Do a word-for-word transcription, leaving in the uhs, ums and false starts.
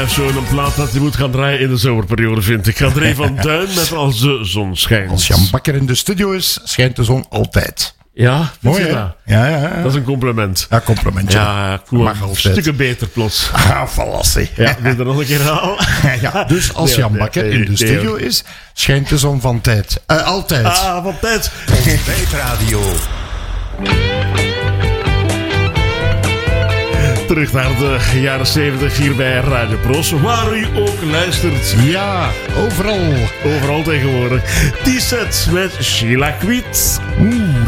Zo'n plaat dat je moet gaan draaien in de zomerperiode, vind ik. André van Duin met Als de zon schijnt. Als Jan Bakker in de studio is, schijnt de zon altijd. Ja, mooi, hè? dat? Ja, ja, ja. Dat is een compliment. Ja, complimentje. Ja, ik voel Mag een altijd. stukken beter plots. Ah, fallacie. Ja, wil je er nog een keer halen? Ja, dus als Nee, Jan nee, Bakker nee, in de nee, studio hoor. is, schijnt de zon van tijd. Uh, altijd. Ah, van tijd. Ontbijtradio. Terug naar de jaren zeventig hier bij Radio Pros, waar u ook luistert. Ja, overal. Overal tegenwoordig. T-set met Sheila Kwiet. Oeh.